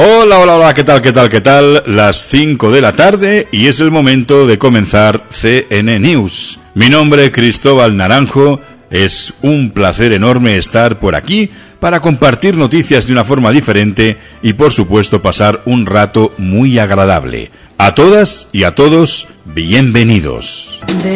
Hola, hola, hola, ¿qué tal? Las 5 de la tarde y es el momento de comenzar CN News. Mi nombre es Cristóbal Naranjo, es un placer enorme estar por aquí para compartir noticias de una forma diferente y por supuesto pasar un rato muy agradable. A todas y a todos, bienvenidos.